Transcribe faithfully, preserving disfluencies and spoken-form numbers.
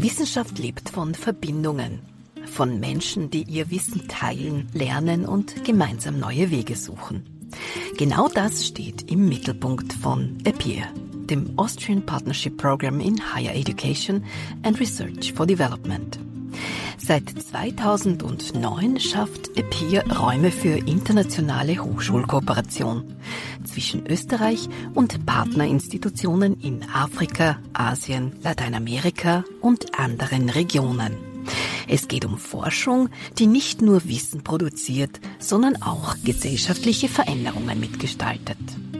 Wissenschaft lebt von Verbindungen, von Menschen, die ihr Wissen teilen, lernen und gemeinsam neue Wege suchen. Genau das steht im Mittelpunkt von APPEAR, dem Austrian Partnership Program in Higher Education and Research for Development. Seit zweitausendneun schafft APPEAR Räume für internationale Hochschulkooperation zwischen Österreich und Partnerinstitutionen in Afrika, Asien, Lateinamerika und anderen Regionen. Es geht um Forschung, die nicht nur Wissen produziert, sondern auch gesellschaftliche Veränderungen mitgestaltet.